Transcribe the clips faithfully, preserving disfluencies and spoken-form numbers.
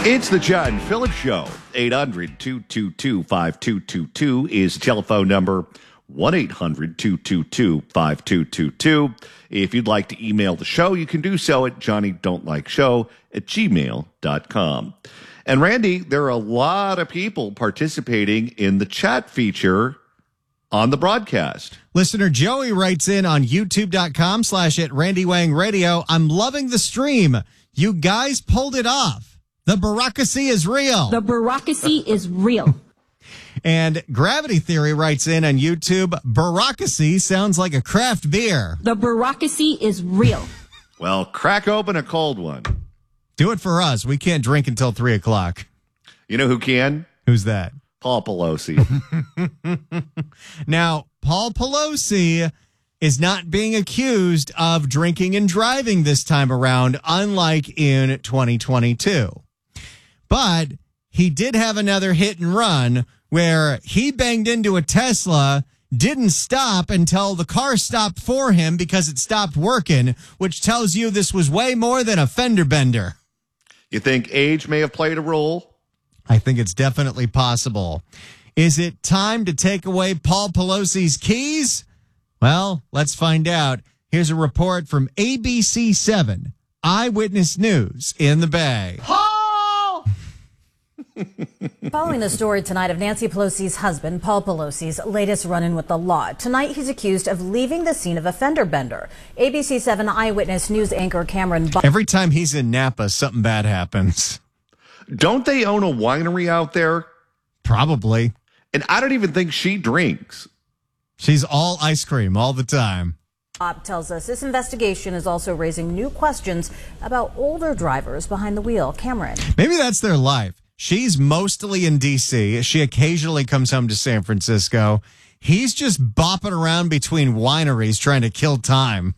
It's the John Phillips Show. eight hundred, two two two, five two two two is the telephone number. one eight hundred, two two two, five two two two. If you'd like to email the show, you can do so at johnny don't like show at gmail dot com. And Randy, there are a lot of people participating in the chat feature on the broadcast. Listener Joey writes in on youtube.com slash at Randy Wang Radio. I'm loving the stream. You guys pulled it off. The bureaucracy is real. The bureaucracy is real. And Gravity Theory writes in on YouTube, bureaucracy sounds like a craft beer. The bureaucracy is real. Well, crack open a cold one. Do it for us. We can't drink until three o'clock. You know who can? Who's that? Paul Pelosi. Now, Paul Pelosi is not being accused of drinking and driving this time around, unlike in twenty twenty-two. But he did have another hit and run where he banged into a Tesla, didn't stop until the car stopped for him because it stopped working, which tells you this was way more than a fender bender. You think age may have played a role? I think it's definitely possible. Is it time to take away Paul Pelosi's keys? Well, let's find out. Here's a report from A B C seven, Eyewitness News in the Bay. Following the story tonight of Nancy Pelosi's husband, Paul Pelosi's latest run-in with the law. Tonight, he's accused of leaving the scene of a fender bender. A B C seven Eyewitness News anchor Cameron... B- Every time he's in Napa, something bad happens. Don't they own a winery out there? Probably. And I don't even think she drinks. She's all ice cream all the time. Bob tells us this investigation is also raising new questions about older drivers behind the wheel. Cameron. Maybe that's their life. She's mostly in D C. She occasionally comes home to San Francisco. He's just bopping around between wineries trying to kill time.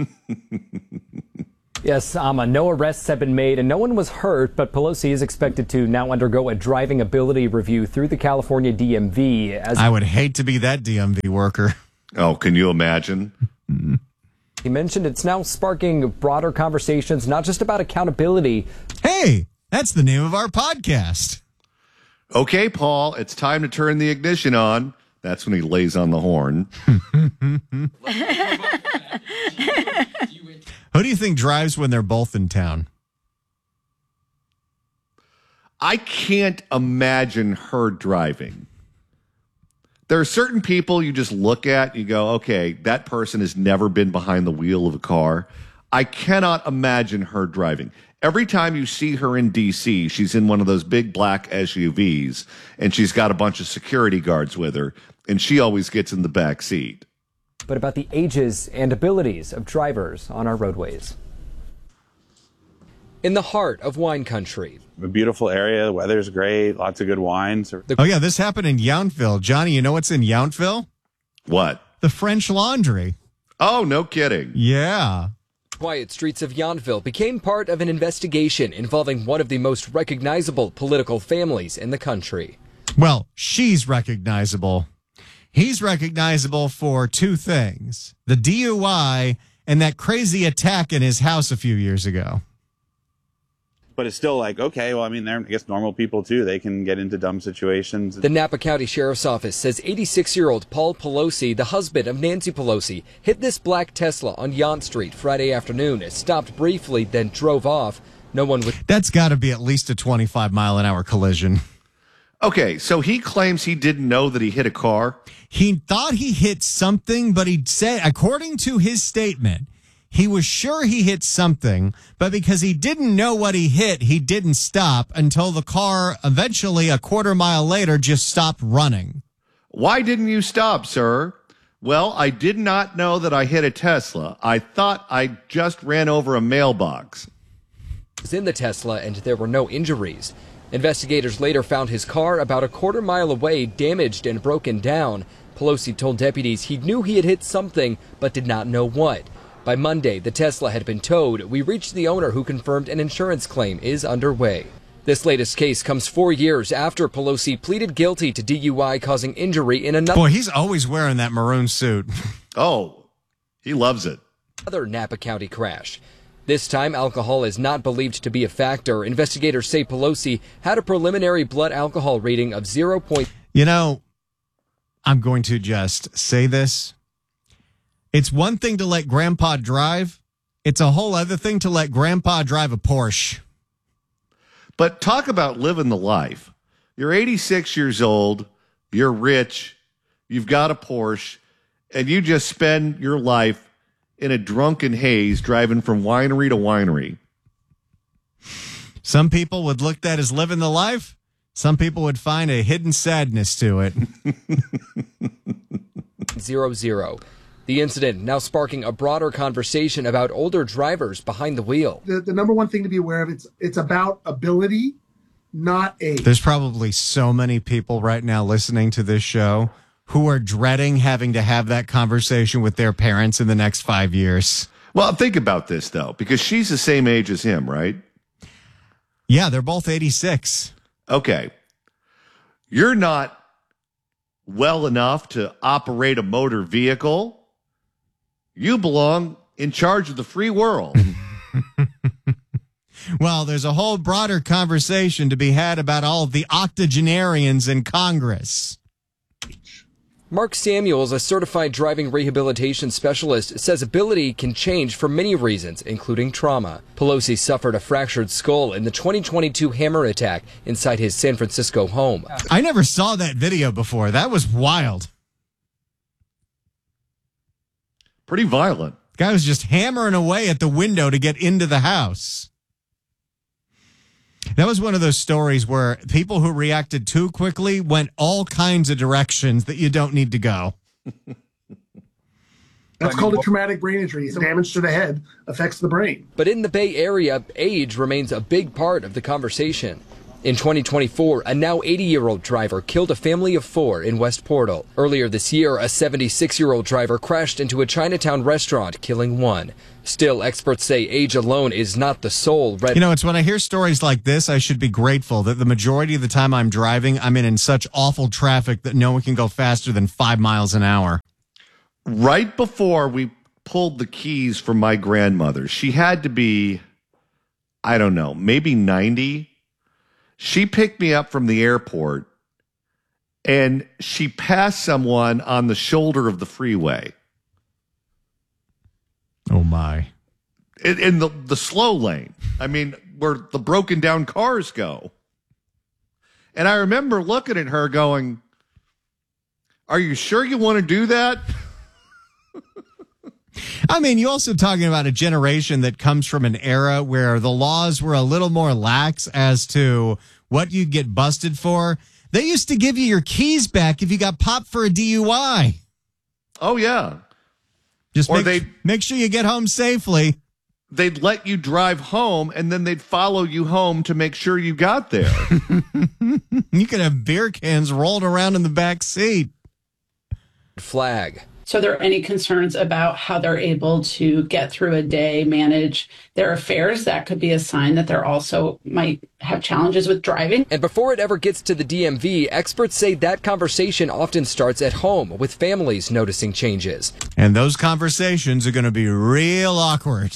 Yes, Amma, no arrests have been made and no one was hurt, but Pelosi is expected to now undergo a driving ability review through the California D M V. As I would hate to be that D M V worker. Oh, can you imagine? He mentioned it's now sparking broader conversations, not just about accountability. Hey, that's the name of our podcast. Okay, Paul, it's time to turn the ignition on. That's when he lays on the horn. Who do you think drives when they're both in town? I can't imagine her driving. There are certain people you just look at, you go, okay, that person has never been behind the wheel of a car. I cannot imagine her driving. Every time you see her in D C, she's in one of those big black S U Vs, and she's got a bunch of security guards with her, and she always gets in the back seat. But about the ages and abilities of drivers on our roadways. In the heart of wine country. A beautiful area. The weather's great. Lots of good wines. Oh, yeah, this happened in Yountville. Johnny, you know what's in Yountville? What? The French Laundry. Oh, no kidding. Yeah. Quiet streets of Yountville became part of an investigation involving one of the most recognizable political families in the country. Well, she's recognizable. He's recognizable for two things, the D U I and that crazy attack in his house a few years ago. But it's still like, okay, well, I mean, they're, I guess, normal people, too. They can get into dumb situations. The Napa County Sheriff's Office says eighty-six-year-old Paul Pelosi, the husband of Nancy Pelosi, hit this black Tesla on Yount Street Friday afternoon. It stopped briefly, then drove off. No one would... That's got to be at least a twenty-five mile an hour collision. Okay, so he claims he didn't know that he hit a car? He thought he hit something, but he said, according to his statement, he was sure he hit something, but because he didn't know what he hit, he didn't stop until the car eventually, a quarter mile later, just stopped running. Why didn't you stop, sir? Well, I did not know that I hit a Tesla. I thought I just ran over a mailbox. Was in the Tesla and there were no injuries. Investigators later found his car about a quarter mile away, damaged and broken down. Pelosi told deputies he knew he had hit something, but did not know what. By Monday, the Tesla had been towed. We reached the owner, who confirmed an insurance claim is underway. This latest case comes four years after Pelosi pleaded guilty to D U I causing injury in another... Boy, he's always wearing that maroon suit. Oh, he loves it. Another Napa County crash. This time, alcohol is not believed to be a factor. Investigators say Pelosi had a preliminary blood alcohol reading of zero. You know, I'm going to just say this. It's one thing to let Grandpa drive. It's a whole other thing to let Grandpa drive a Porsche. But talk about living the life. You're eighty-six years old. You're rich. You've got a Porsche. And you just spend your life in a drunken haze driving from winery to winery. Some people would look at that as living the life. Some people would find a hidden sadness to it. Zero zero. The incident now sparking a broader conversation about older drivers behind the wheel. The, the number one thing to be aware of, it's it's about ability, not age. There's probably so many people right now listening to this show who are dreading having to have that conversation with their parents in the next five years. Well, think about this, though, because she's the same age as him, right? Yeah, they're both eighty-six. Okay. You're not well enough to operate a motor vehicle. You belong in charge of the free world. Well, there's a whole broader conversation to be had about all of the octogenarians in Congress. Mark Samuels, a certified driving rehabilitation specialist, says ability can change for many reasons, including trauma. Pelosi suffered a fractured skull in the twenty twenty-two hammer attack inside his San Francisco home. I never saw that video before. That was wild. Pretty violent. Guy was just hammering away at the window to get into the house. That was one of those stories where people who reacted too quickly went all kinds of directions that you don't need to go. That's called a traumatic brain injury. It's damage to the head, affects the brain. But in the Bay Area, age remains a big part of the conversation. In twenty twenty-four, a now eighty-year-old driver killed a family of four in West Portal. Earlier this year, a seventy-six-year-old driver crashed into a Chinatown restaurant, killing one. Still, experts say age alone is not the sole red. You know, it's when I hear stories like this, I should be grateful that the majority of the time I'm driving, I'm in, in such awful traffic that no one can go faster than five miles an hour. Right before we pulled the keys from my grandmother, she had to be, I don't know, maybe ninety. She picked me up from the airport and she passed someone on the shoulder of the freeway. Oh, my. In, in the, the slow lane. I mean, where the broken down cars go. And I remember looking at her going, are you sure you want to do that? I mean, you're also talking about a generation that comes from an era where the laws were a little more lax as to what you get busted for. They used to give you your keys back if you got popped for a D U I. Oh, yeah. Just or make, they'd, make sure you get home safely. They'd let you drive home, and then they'd follow you home to make sure you got there. You could have beer cans rolled around in the back seat. Flag. So are there any concerns about how they're able to get through a day, manage their affairs? That could be a sign that they're also might have challenges with driving. And before it ever gets to the D M V, experts say that conversation often starts at home, with families noticing changes. And those conversations are going to be real awkward.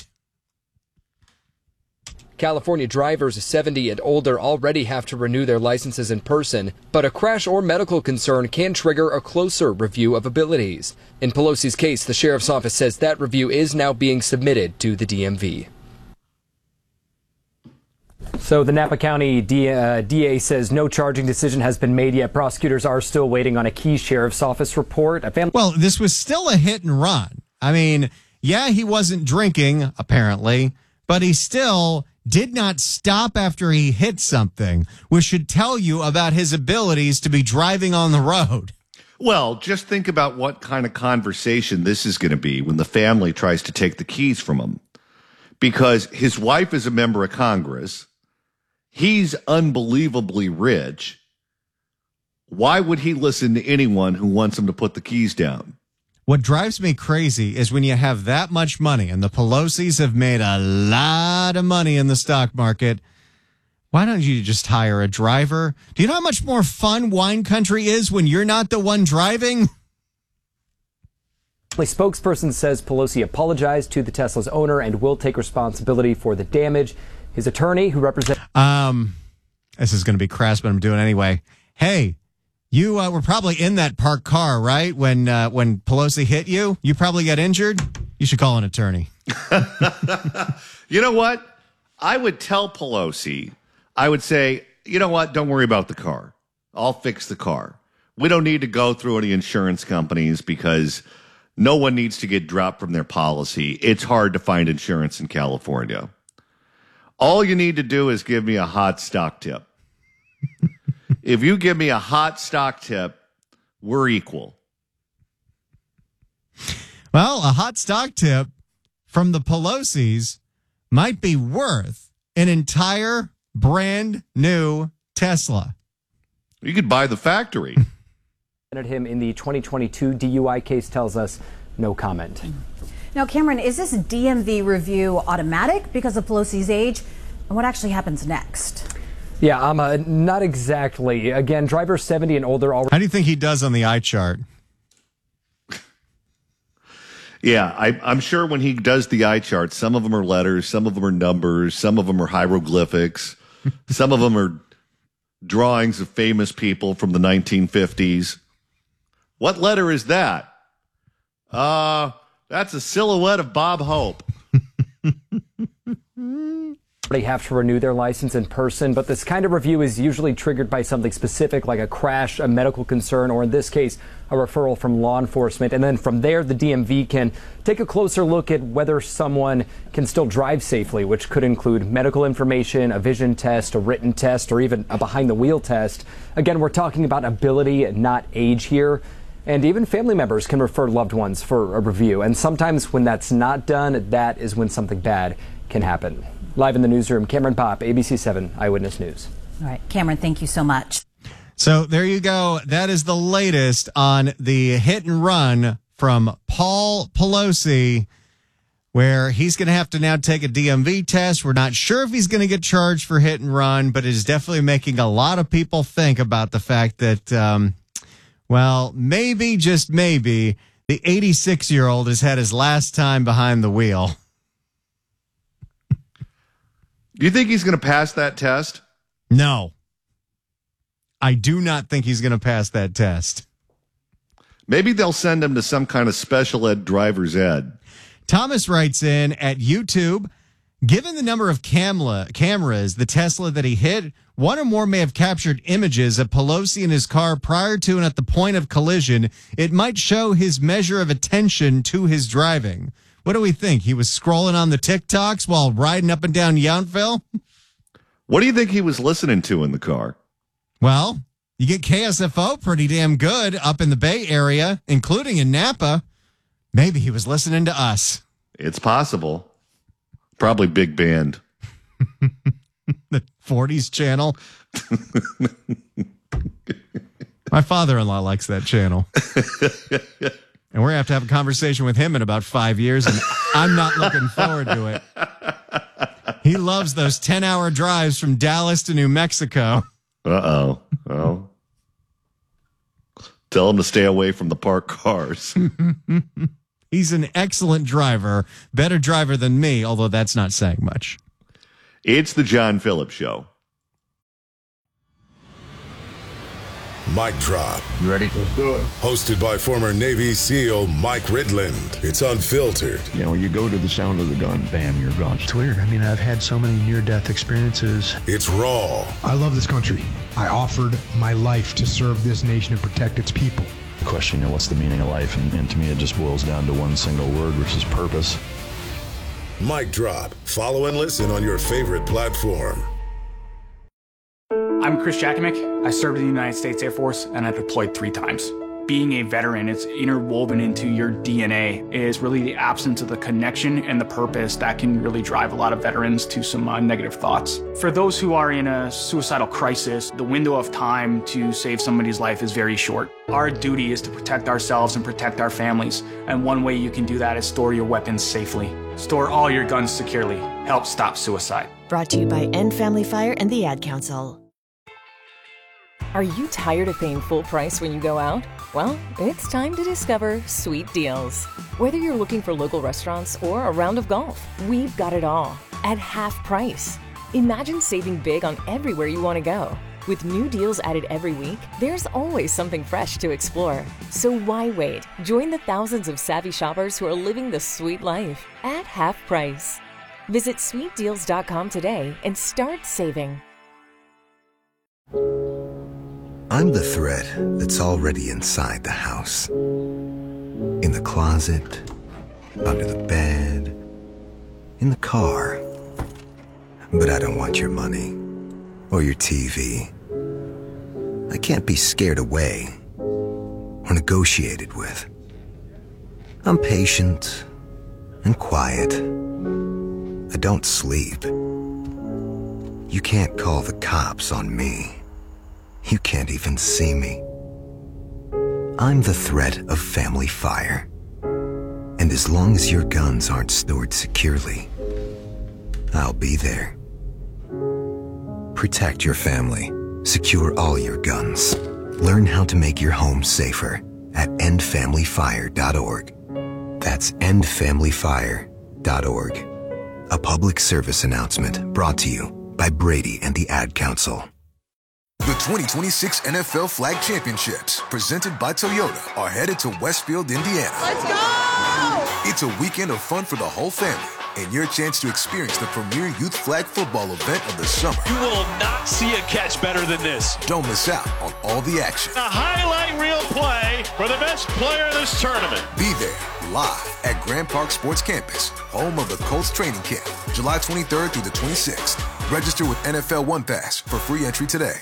California drivers seventy and older already have to renew their licenses in person, but a crash or medical concern can trigger a closer review of abilities. In Pelosi's case, the sheriff's office says that review is now being submitted to the D M V. So the Napa County D, uh, D A says no charging decision has been made yet. Prosecutors are still waiting on a key sheriff's office report. A family- well, this was still a hit and run. I mean, yeah, he wasn't drinking, apparently, but he still did not stop after he hit something, which should tell you about his abilities to be driving on the road. Well, just think about what kind of conversation this is going to be when the family tries to take the keys from him. Because his wife is a member of Congress. He's unbelievably rich. Why would he listen to anyone who wants him to put the keys down? What drives me crazy is when you have that much money, and the Pelosi's have made a lot of money in the stock market. Why don't you just hire a driver? Do you know how much more fun wine country is when you're not the one driving? A spokesperson says Pelosi apologized to the Tesla's owner and will take responsibility for the damage. His attorney, who represents... Um, this is going to be crass, but I'm doing it anyway. Hey, you uh, were probably in that parked car, right? When uh, when Pelosi hit you, you probably got injured. You should call an attorney. You know what? I would tell Pelosi, I would say, you know what? Don't worry about the car. I'll fix the car. We don't need to go through any insurance companies because no one needs to get dropped from their policy. It's hard to find insurance in California. All you need to do is give me a hot stock tip. If you give me a hot stock tip, we're equal. Well, a hot stock tip from the Pelosi's might be worth an entire brand new Tesla. You could buy the factory. him in the twenty twenty-two D U I case tells us no comment. Now, Cameron, is this D M V review automatic because of Pelosi's age? And what actually happens next? Yeah, um, uh, not exactly. Again, drivers seventy and older already. How do you think he does on the eye chart? Yeah, I, I'm sure when he does the eye chart, some of them are letters, some of them are numbers, some of them are hieroglyphics, some of them are drawings of famous people from the nineteen fifties. What letter is that? Uh, that's a silhouette of Bob Hope. They have to renew their license in person, but this kind of review is usually triggered by something specific like a crash, a medical concern, or in this case, a referral from law enforcement. And then from there, the D M V can take a closer look at whether someone can still drive safely, which could include medical information, a vision test, a written test, or even a behind-the-wheel test. Again, we're talking about ability, not age here. And even family members can refer loved ones for a review. And sometimes when that's not done, that is when something bad can happen. Live in the newsroom, Cameron Popp, A B C seven Eyewitness News. All right, Cameron, thank you so much. So there you go. That is the latest on the hit and run from Paul Pelosi, where he's going to have to now take a D M V test. We're not sure if he's going to get charged for hit and run, but it is definitely making a lot of people think about the fact that, um, well, maybe, just maybe, the eighty-six-year-old has had his last time behind the wheel. Do you think he's going to pass that test? No. I do not think he's going to pass that test. Maybe they'll send him to some kind of special ed driver's ed. Thomas writes in at YouTube, given the number of camla, cameras, the Tesla that he hit, one or more may have captured images of Pelosi in his car prior to and at the point of collision. It might show his measure of attention to his driving. What do we think? He was scrolling on the TikToks while riding up and down Yountville? What do you think he was listening to in the car? Well, you get K S F O pretty damn good up in the Bay Area, including in Napa. Maybe he was listening to us. It's possible. Probably big band. The forties channel. My father-in-law likes that channel. And we're going to have to have a conversation with him in about five years, and I'm not looking forward to it. He loves those ten-hour drives from Dallas to New Mexico. Uh-oh. Well, tell him to stay away from the parked cars. He's an excellent driver, better driver than me, although that's not saying much. It's the John Phillips Show. Mic Drop. You ready? Let's do it. Hosted by former Navy SEAL Mike Ridland. It's unfiltered. You know, you go to the sound of the gun, bam, you're gone. It's weird. I mean, I've had so many near-death experiences. It's raw. I love this country. I offered my life to serve this nation and protect its people. The question, you know, what's the meaning of life? And, and to me, it just boils down to one single word, which is purpose. Mic Drop. Follow and listen on your favorite platform. I'm Chris Jakovic. I served in the United States Air Force and I deployed three times. Being a veteran, it's interwoven into your D N A, is really the absence of the connection and the purpose that can really drive a lot of veterans to some uh, negative thoughts. For those who are in a suicidal crisis, the window of time to save somebody's life is very short. Our duty is to protect ourselves and protect our families, and one way you can do that is store your weapons safely. Store all your guns securely. Help stop suicide. Brought to you by End Family Fire and the Ad Council. Are you tired of paying full price when you go out? Well, it's time to discover Sweet Deals. Whether you're looking for local restaurants or a round of golf, we've got it all at half price. Imagine saving big on everywhere you want to go. With new deals added every week, there's always something fresh to explore. So why wait? Join the thousands of savvy shoppers who are living the sweet life at half price. Visit sweet deals dot com today and start saving. I'm the thread that's already inside the house. In the closet, under the bed, in the car. But I don't want your money or your T V. I can't be scared away or negotiated with. I'm patient and quiet. I don't sleep. You can't call the cops on me. You can't even see me. I'm the threat of family fire. And as long as your guns aren't stored securely, I'll be there. Protect your family. Secure all your guns. Learn how to make your home safer at end family fire dot org. That's end family fire dot org. A public service announcement brought to you by Brady and the Ad Council. The twenty twenty-six N F L Flag Championships, presented by Toyota, are headed to Westfield, Indiana. Let's go! It's a weekend of fun for the whole family, and your chance to experience the premier youth flag football event of the summer. You will not see a catch better than this. Don't miss out on all the action. A highlight reel play for the best player in this tournament. Be there, live at Grand Park Sports Campus, home of the Colts training camp, July twenty-third through the twenty-sixth. Register with N F L One Pass for free entry today.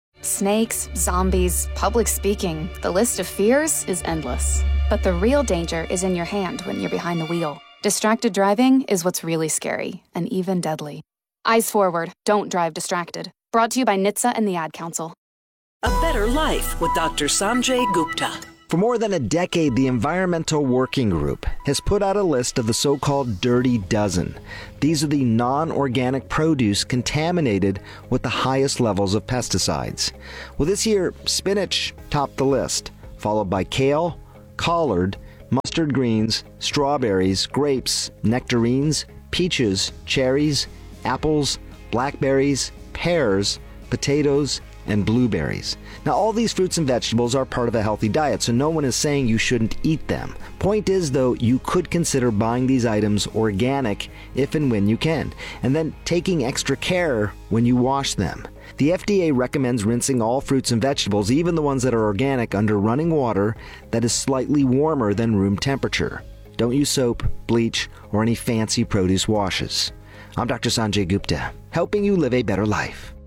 Snakes, zombies, public speaking, the list of fears is endless. But the real danger is in your hand when you're behind the wheel. Distracted driving is what's really scary and even deadly. Eyes forward, don't drive distracted. Brought to you by N H T S A and the Ad Council. A better life with Doctor Sanjay Gupta. For more than a decade, the Environmental Working Group has put out a list of the so-called Dirty Dozen. These are the non-organic produce contaminated with the highest levels of pesticides. Well, this year, spinach topped the list, followed by kale, collard, mustard greens, strawberries, grapes, nectarines, peaches, cherries, apples, blackberries, pears, potatoes, and blueberries. Now, all these fruits and vegetables are part of a healthy diet, so no one is saying you shouldn't eat them. Point is, though, you could consider buying these items organic if and when you can, and then taking extra care when you wash them. The F D A recommends rinsing all fruits and vegetables, even the ones that are organic, under running water that is slightly warmer than room temperature. Don't use soap, bleach, or any fancy produce washes. I'm Doctor Sanjay Gupta, helping you live a better life.